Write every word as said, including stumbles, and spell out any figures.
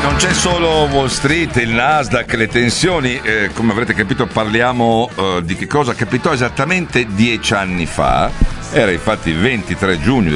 non c'è solo Wall Street, il Nasdaq, le tensioni, eh, come avrete capito parliamo eh, di che cosa capitò esattamente dieci anni fa. Era infatti il ventitré giugno